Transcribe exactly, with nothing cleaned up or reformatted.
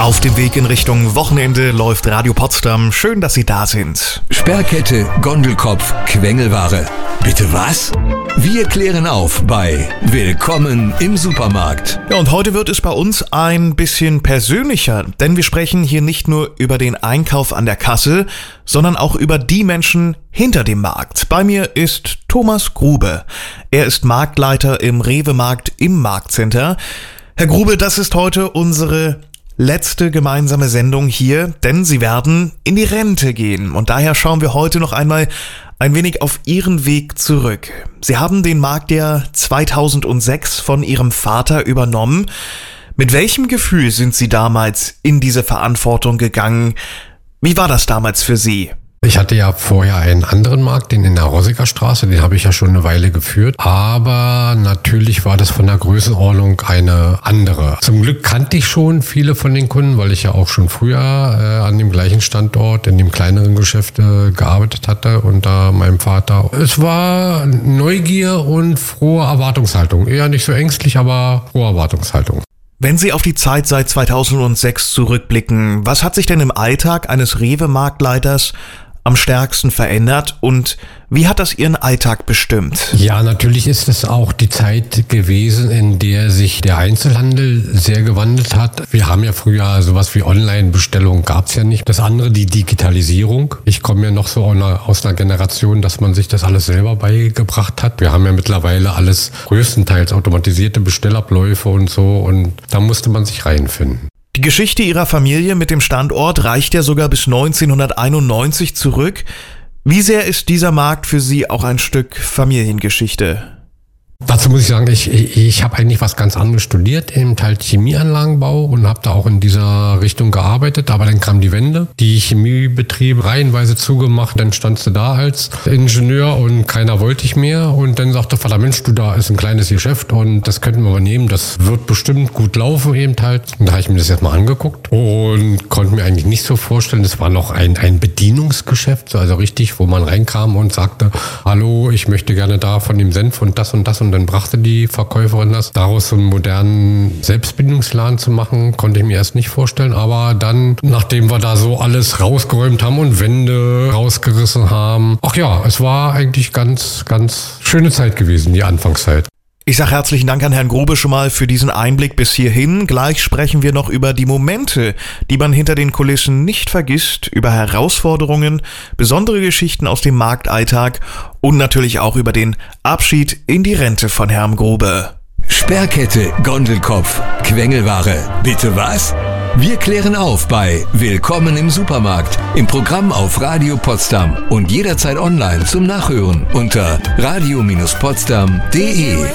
Auf dem Weg in Richtung Wochenende läuft Radio Potsdam. Schön, dass Sie da sind. Sperrkette, Gondelkopf, Quengelware. Bitte was? Wir klären auf bei Willkommen im Supermarkt. Ja, und heute wird es bei uns ein bisschen persönlicher, denn wir sprechen hier nicht nur über den Einkauf an der Kasse, sondern auch über die Menschen hinter dem Markt. Bei mir ist Thomas Grube. Er ist Marktleiter im Rewe-Markt im Marktcenter. Herr Grube, das ist heute unsere letzte gemeinsame Sendung hier, denn Sie werden in die Rente gehen. Und daher schauen wir heute noch einmal ein wenig auf Ihren Weg zurück. Sie haben den Markt ja zweitausendsechs von Ihrem Vater übernommen. Mit welchem Gefühl sind Sie damals in diese Verantwortung gegangen? Wie war das damals für Sie? Ich hatte ja vorher einen anderen Markt, den in der Rossiger Straße, den habe ich ja schon eine Weile geführt. Aber natürlich war das von der Größenordnung eine andere. Zum Glück kannte ich schon viele von den Kunden, weil ich ja auch schon früher äh, an dem gleichen Standort, in dem kleineren Geschäft äh, gearbeitet hatte unter meinem Vater. Es war Neugier und frohe Erwartungshaltung. Eher nicht so ängstlich, aber frohe Erwartungshaltung. Wenn Sie auf die Zeit seit zweitausendsechs zurückblicken, was hat sich denn im Alltag eines Rewe-Marktleiters am stärksten verändert und wie hat das Ihren Alltag bestimmt? Ja, natürlich ist es auch die Zeit gewesen, in der sich der Einzelhandel sehr gewandelt hat. Wir haben ja früher sowas wie Online-Bestellung gab es ja nicht. Das andere, die Digitalisierung. Ich komme ja noch so aus einer Generation, dass man sich das alles selber beigebracht hat. Wir haben ja mittlerweile alles größtenteils automatisierte Bestellabläufe und so und da musste man sich reinfinden. Die Geschichte Ihrer Familie mit dem Standort reicht ja sogar bis neunzehnhunderteinundneunzig zurück. Wie sehr ist dieser Markt für Sie auch ein Stück Familiengeschichte? Dazu muss ich sagen, ich, ich, ich habe eigentlich was ganz anderes studiert, eben halt Chemieanlagenbau und habe da auch in dieser Richtung gearbeitet. Aber dann kam die Wende, die Chemiebetriebe reihenweise zugemacht, dann standst du da als Ingenieur und keiner wollte dich mehr. Und dann sagte Vater, Mensch, du, da ist ein kleines Geschäft und das könnten wir übernehmen, das wird bestimmt gut laufen eben halt. Und da habe ich mir das jetzt mal angeguckt und konnte mir eigentlich nicht so vorstellen, das war noch ein, ein Bedienungsgeschäft, also richtig, wo man reinkam und sagte, hallo, ich möchte gerne da von dem Senf und das und das und Und dann brachte die Verkäuferin das. Daraus so einen modernen Selbstbedienungsladen zu machen, konnte ich mir erst nicht vorstellen. Aber dann, nachdem wir da so alles rausgeräumt haben und Wände rausgerissen haben, ach ja, es war eigentlich ganz, ganz schöne Zeit gewesen, die Anfangszeit. Ich sage herzlichen Dank an Herrn Grube schon mal für diesen Einblick bis hierhin. Gleich sprechen wir noch über die Momente, die man hinter den Kulissen nicht vergisst, über Herausforderungen, besondere Geschichten aus dem Marktalltag und natürlich auch über den Abschied in die Rente von Herrn Grube. Sperrkette, Gondelkopf, Quengelware. Bitte was? Wir klären auf bei Willkommen im Supermarkt, im Programm auf Radio Potsdam und jederzeit online zum Nachhören unter radio Bindestrich potsdam punkt de.